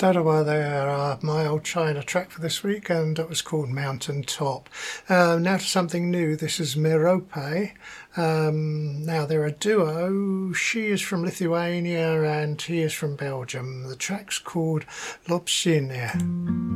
Dadawa there, my old China track for this week, and it was called Mountain Top. Now to something new. This is Merope. Now they're a duo. She is from Lithuania and he is from Belgium. The track's called Lobszynie.